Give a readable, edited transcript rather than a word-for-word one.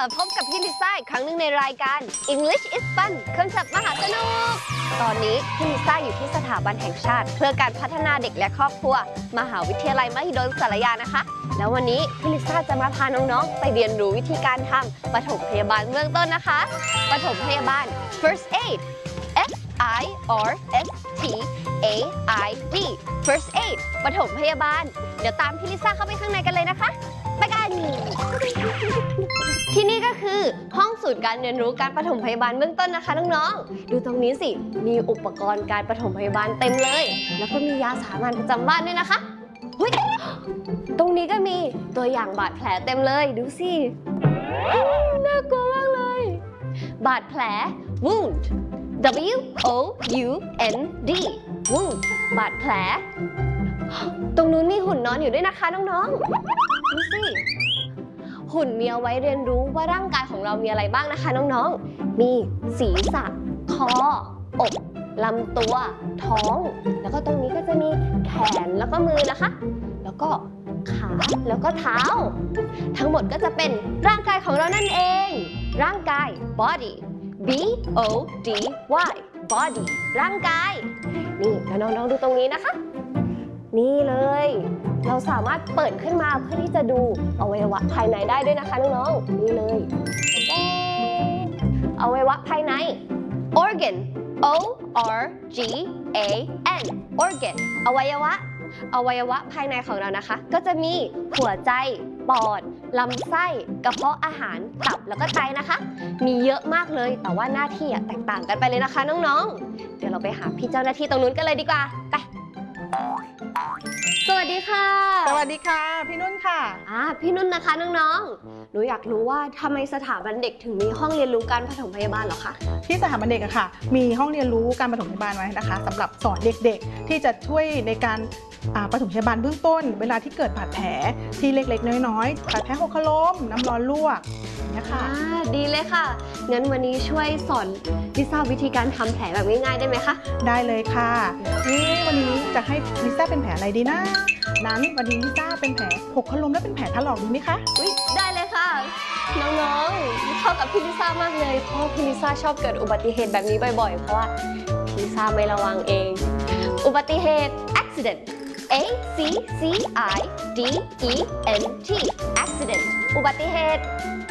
พบกับพี่ลิซ่าอีกครั้งหนึ่งในรายการ English is Fun คำศัพท์มหาสนุกตอนนี้พี่ลิซ่าอยู่ที่สถาบันแห่งชาติเพื่อการพัฒนาเด็กและครอบครัวมหาวิทยาลัยมหิดลสารยานะคะแล้ววันนี้พี่ลิซ่าจะมาพาน้องๆไปเรียนรู้วิธีการทำปฐมพยาบาลเบื้องต้นนะคะปฐมพยาบาล First Aid FIRST-AID First Aid ปฐมพยาบาลเดี๋ยวตามพี่ลิซ่าเข้าไปข้างในกันเลยนะคะไปกันที่นี่ก็คือห้องศูนย์การเรียนรู้การปฐมพยาบาลเบื้องต้นนะคะน้องๆดูตรงนี้สิมีอุปกรณ์การปฐมพยาบาลเต็มเลยแล้วก็มียาสามัญประจำบ้านด้วยนะคะตรงนี้ก็มีตัวอย่างบาดแผลเต็มเลยดูสิน่ากลัวมากเลยบาดแผล wound WOUND wound บาดแผลตรงนู้นมีหุ่นนอนอยู่ด้วยนะคะน้องๆดูสิหุ่นมีเอาไว้เรียนรู้ว่าร่างกายของเรามีอะไรบ้างนะคะน้องๆมีศีรษะคออกลำตัวท้องแล้วก็ตรงนี้ก็จะมีแขนแล้วก็มือนะคะแล้วก็ขาแล้วก็เท้าทั้งหมดก็จะเป็นร่างกายของเรานั่นเองร่างกาย body BODY body ร่างกายนี่แล้วน้องๆดูตรงนี้นะคะนี่เลยเราสามารถเปิดขึ้นมาเพื่อที่จะดูอวัยวะภายในได้ด้วยนะคะน้องๆนี่เลยอวัยวะภายใน organ ORGAN organ อวัยวะภายในของเรานะคะก็จะมีหัวใจปอดลำไส้กระเพาะอาหารตับแล้วก็ไตนะคะมีเยอะมากเลยแต่ว่าหน้าที่แตกต่างกันไปเลยนะคะน้องๆเดี๋ยวเราไปหาพี่เจ้าหน้าที่ตรงนู้นกันเลยดีกว่าไปสวัสดีค่ะสวัสดีค่ะพี่นุ่นค่ะพี่นุ่นนะคะน้องๆหนูอยากรู้ว่าทำไมสถาบันเด็กถึงมีห้องเรียนรู้การปฐมพยาบาลเหรอคะที่สถาบันเด็กอะค่ะมีห้องเรียนรู้การปฐมพยาบาลไว้นะคะสำหรับสอนเด็กๆที่จะช่วยในการปฐมพยาบาลเบื้องต้นเวลาที่เกิดบาดแผลที่เล็กๆน้อยๆบาดแผลหกล้มน้ำร้อนลวกเนี่ยค่ะดีเลยค่ะงั้นวันนี้ช่วยสอนลิซ่าวิธีการทำแผลแบบง่ายๆได้ไหมคะได้เลยค่ะวันนี้จะให้ลิซ่าเป็นแผลอะไรดีนะนั้นวันนี้ลิซ่าเป็นแผลหกล้มและเป็นแผลถลอกดีไหมคะได้เลยค่ะน้องๆเข้ากับพี่ลิซ่ามากเลยเพราะพี่ลิซ่าชอบเกิดอุบัติเหตุแบบนี้บ่อยๆเพราะว่าพี่ลิซ่าไม่ระวังเองอุบัติเหตุ accident ACCIDENT accident อุบัติเหตุ